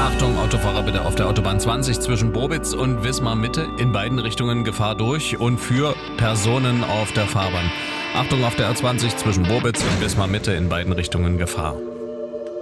Achtung, Autofahrer bitte auf der Autobahn 20 zwischen Bobitz und Wismar Mitte in beiden Richtungen Gefahr durch und für Personen auf der Fahrbahn. Achtung auf der R20 zwischen Bobitz und Wismar Mitte in beiden Richtungen Gefahr.